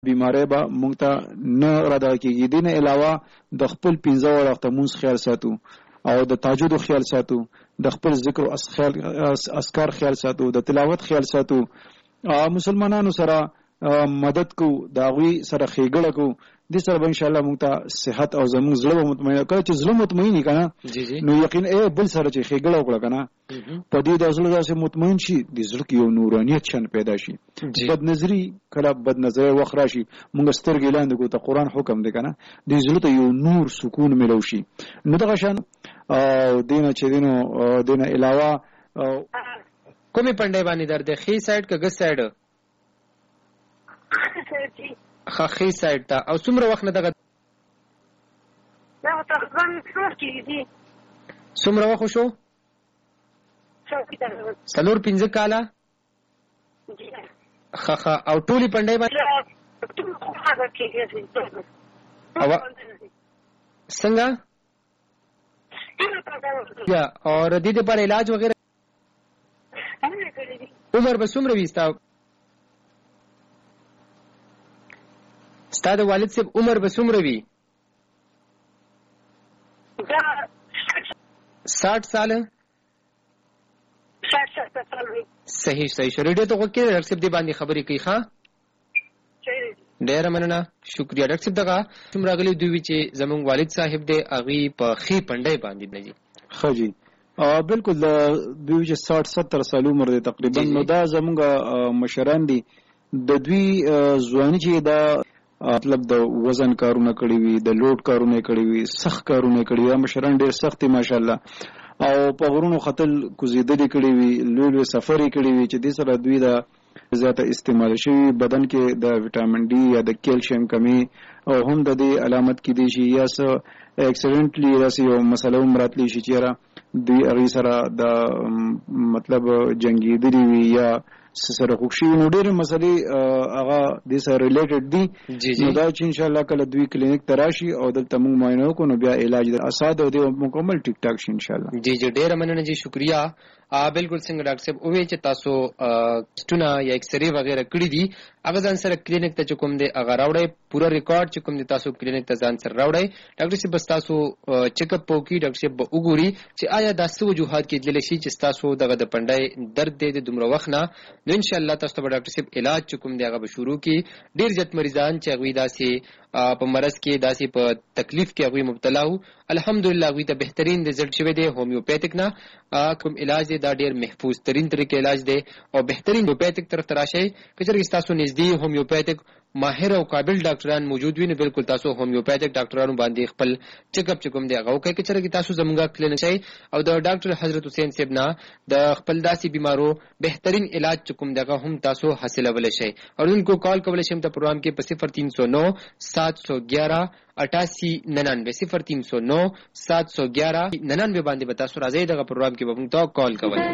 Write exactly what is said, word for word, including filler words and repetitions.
بیماری به مونږ ته نه رادا کیږي. دین علاوه د خپل پنځه وخت مونږ خیال ساتو او د تهجد خیال ساتو، د خپل ذکر او اسکار خیال ساتو، د تلاوت خیال ساتو، مسلمانانو سره مدد کو، داوی سره خېګړه کو. د سره به ان شاء الله مونږ ته صحت او زموږ زړه مطمئن کړي چې زړه مطمئن کنه نو یقین ای بل سره چې خېګړه وکړه کنه په دې د زړه داسې مطمئن شي د زړه کې یو نورانیت شن پیدا شي. بد نظری کله بد نظر وخت راشي مونږ سترګې لاندې کو ته قران حکم دی کنه د زړه ته یو نور سکون ملو شي. نو دغه شان او دینه چې دینو دینه علاوه کومې پندې باندې درد خې سایډ کا ګس سایډ خخې سایډ ته او څومره وخت نه دغه دا تقریبا څومره کېږي څومره وخت شو څلور پنځه کاله خخه او ټولي پندې باندې او څنګه یا اور د دې پر علاج وغیرہ عمر به څومره وستا ستاسو والد صاحب عمر به څومره وي؟ ساठ سال ساठ سال وي. صحیح صحیح شریډه ته وکړه ډاکټر صاحب دې باندې خبرې کوي ښا ډېر مننه شکریا ډاکټر صاحب. دغه څومره غلي دوی چې زمونږ والد صاحب دې اغي په خې پندای باندې نه جی خو جی بالکل دوی چې ساठ ستر سال عمر دی تقریبا. نو دا زمونږ مشران دي د دوی ځواني چې دا مطلب د وزن کارونه کړی وي، د لوډ کارونه کړی وي، سخت کارونه کړی وي. مشران ډېر سخت ماشاءالله او په غرونو خطل کوزیدلې کړی وي، لوی سفرې کړی وي چې د سره دوی د زیاته استعمال شوی بدن کې د وټامین ډي یا د کیلشیم کمی او هم د دې علامت کې دي شي یا څه اکسیډنټلی راسي یو مسله مراتلی شي چې را دوی اغي سره د مطلب جنگي دی وي یا سره خوشي نو ډېر مسلې هغه د سره ریلیټډ دي. نو دا چې ان شاء الله کله دوی کلینیک تراشي او دلته موږ معاینه وکړو نو بیا علاج د اساد او د مکمل ټیک ټاک شي ان شاء الله. جی جی ډېر مننه جی شکریا. ا بالکل څنګه ډاکټر صاحب اوه چې تاسو سټونه یا ایکس ری وغیرہ کړی دي هغه ځان سره کلینیک ته کوم دي هغه راوړی پورا ریکارډ چې کوم دي تاسو کلینیک ته ځان سره راوړی ډاکټر صاحب بس تاسو چیک اپ وکړي ډاکټر صاحب وګوري چې آیا د څه وجوهات کې دلی شي چې تاسو دغه د پندای درد دې د دومره وخت نه نو ان شاء الله تاسو ته ډاکټر صاحب علاج کوم دی هغه به شروع کی. ډیر جت مریضان چې هغه داسې په مرض کې داسې په تکلیف کې هغه مبتلا وو الحمدلله هغه ته بهترین رزلټ شوی دی. هومیوپیتک نه کوم علاج دی دا ډیر محفوظ ترين طریقې علاج دی او بهترین هومیوپیتک طرف تراشي کچره تاسو نږدې هومیوپیتک ماهر او قابل ډاکټران موجود وي نو بالکل تاسو هومیوپیتک ډاکټرانو باندې خپل چیک اپ چکم دی هغه کوي کچره تاسو زمونږه کلینیک شي او د ډاکټر حضرت حسین صاحب نه د خپل داسي بیمارو بهترین علاج چکم دغه هم تاسو حاصل ولې شي او انکو کال کولای شئ په پروګرام کې په صفر تین سو نو سات سو گیارہ اٹھاسی ننانوے صفر تین سو نو سات سو گیارہ ننانوے باندې به تاسو راځي دغه پروګرام کې به موږ ته کال کوئ.